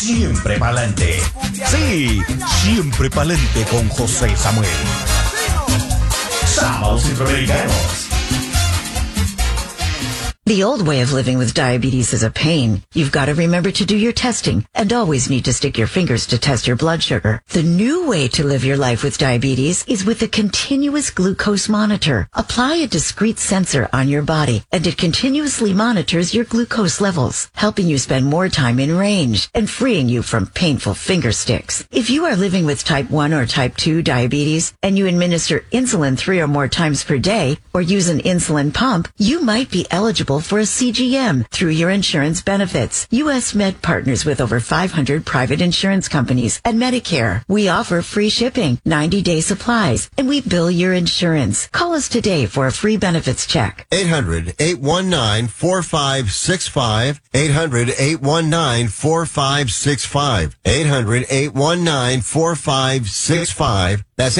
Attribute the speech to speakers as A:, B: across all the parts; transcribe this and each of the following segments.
A: siempre pa'lante. Sí, siempre pa'lante con José Samuel. Sábados Centroamericanos.
B: The old way of living with diabetes is a pain. You've got to remember to do your testing and always need to stick your fingers to test your blood sugar. The new way to live your life with diabetes is with a continuous glucose monitor. Apply a discrete sensor on your body and it continuously monitors your glucose levels, helping you spend more time in range and freeing you from painful finger sticks. If you are living with type 1 or type 2 diabetes and you administer insulin 3 or more times per day or use an insulin pump, you might be eligible for a CGM through your insurance benefits. U.S. Med partners with over 500 private insurance companies and Medicare. We offer free shipping, 90-day supplies, and we bill your insurance. Call us today for a free benefits check.
C: 800-819-4565. 800-819-4565. 800-819-4565. That's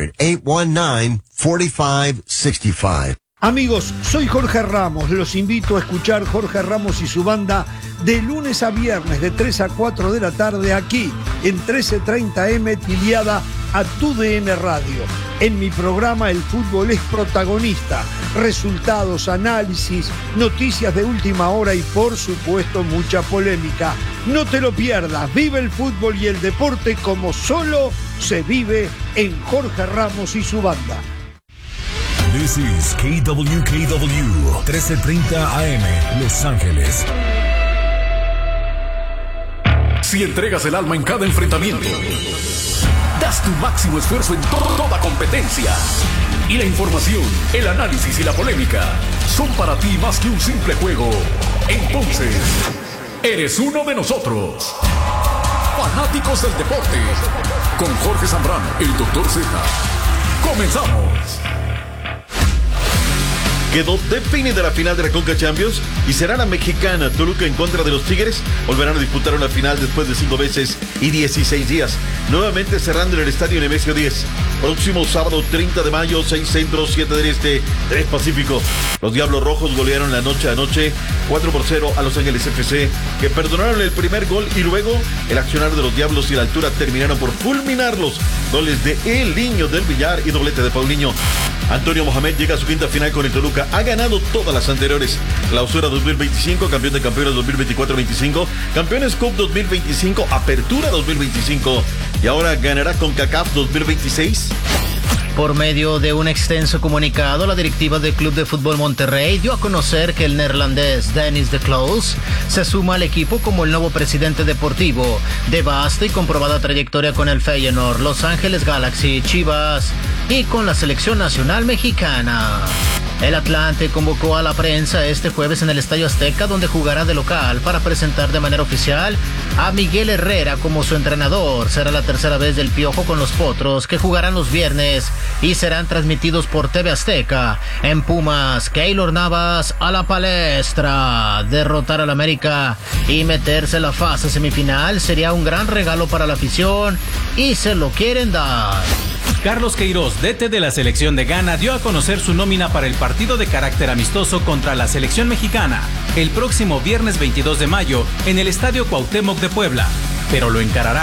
C: 800-819-4565.
D: Amigos, soy Jorge Ramos. Los invito a escuchar Jorge Ramos y su banda de lunes a viernes de 3 a 4 de la tarde aquí en 1330M Tiliada a TUDN Radio. En mi programa el fútbol es protagonista. Resultados, análisis, noticias de última hora y por supuesto mucha polémica. No te lo pierdas. Vive el fútbol y el deporte como solo se vive en Jorge Ramos y su banda.
E: This is KWKW 1330 AM Los Ángeles.
F: Si entregas el alma en cada enfrentamiento, das tu máximo esfuerzo en toda competencia, y la información, el análisis y la polémica son para ti más que un simple juego, entonces eres uno de nosotros. Fanáticos del deporte, con Jorge Zambrano, el Dr. Z. Comenzamos.
G: Quedó definitiva la final de la Conca Champions y será la mexicana. Toluca en contra de los Tigres volverán a disputar una final después de 5 veces y 16 días. Nuevamente cerrando en el estadio Nemesio 10. Próximo sábado 30 de mayo, 6 centro, 7 del este, 3 pacífico. Los Diablos Rojos golearon la noche anoche 4-0 a Los Ángeles FC, que perdonaron el primer gol y luego el accionar de los Diablos y la altura terminaron por fulminarlos. Goles de El Niño del Villar y doblete de Paulinho. Antonio Mohamed llega a su quinta final con el Toluca. Ha ganado todas las anteriores. Clausura 2025, campeón de campeones 2024-25, Campeones Cup 2025, Apertura 2025 y ahora ganará CONCACAF 2026.
H: Por medio de un extenso comunicado, la directiva del Club de Fútbol Monterrey dio a conocer que el neerlandés Dennis de Kloes se suma al equipo como el nuevo presidente deportivo de vasta y comprobada trayectoria con el Feyenoord, Los Ángeles Galaxy, Chivas y con la selección nacional mexicana. El Atlante convocó a la prensa este jueves en el Estadio Azteca, donde jugará de local para presentar de manera oficial a Miguel Herrera como su entrenador. Será la tercera vez del Piojo con los Potros, que jugarán los viernes y serán transmitidos por TV Azteca. En Pumas, Keylor Navas a la palestra. Derrotar al América y meterse en la fase semifinal sería un gran regalo para la afición y se lo quieren dar.
I: Carlos Queiroz, DT de la selección de Ghana, dio a conocer su nómina para el partido de carácter amistoso contra la selección mexicana el próximo viernes 22 de mayo en el Estadio Cuauhtémoc de Puebla, pero lo encarará